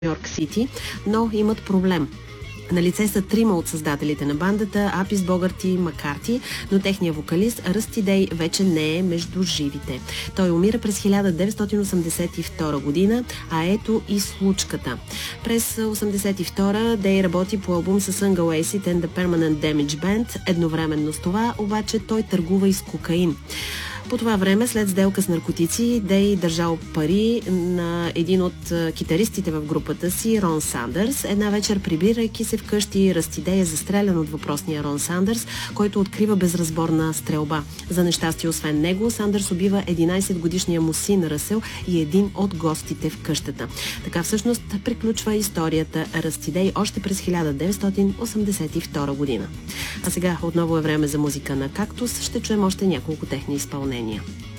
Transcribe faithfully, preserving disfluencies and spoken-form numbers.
Йорк Сити, но имат проблем. Налице са трима от създателите на бандата – Апис, Богарт и Макарти, но техният вокалист Ръсти Дей вече не е между живите. Той умира през хиляда деветстотин осемдесет и втора година, а ето и случката. През осемдесет и втора Дей работи по албум с Unga Acid and the Permanent Damage Band. Едновременно с това обаче той търгува и с кокаин. По това време, след сделка с наркотици, Дей държал пари на един от китаристите в групата си, Рон Сандърс. Една вечер, прибирайки се вкъщи, Ръсти Дей е застрелян от въпросния Рон Сандърс, който открива безразборна стрелба. За нещастие, освен него, Сандърс убива единайсетгодишния му син Ръсел и един от гостите в къщата. Така всъщност приключва историята Ръсти Дей още през хиляда деветстотин осемдесет и втора година. А сега отново е време за музика на Кактус. Ще чуем още няколко техни изпълнения.